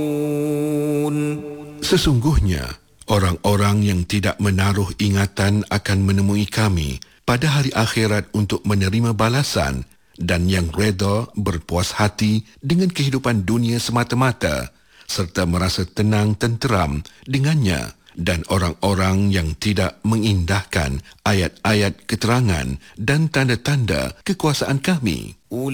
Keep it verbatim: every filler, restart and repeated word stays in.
Sesungguhnya, orang-orang yang tidak menaruh ingatan akan menemui kami pada hari akhirat untuk menerima balasan dan yang reda berpuas hati dengan kehidupan dunia semata-mata serta merasa tenang tenteram dengannya, dan orang-orang yang tidak mengindahkan ayat-ayat keterangan dan tanda-tanda kekuasaan kami.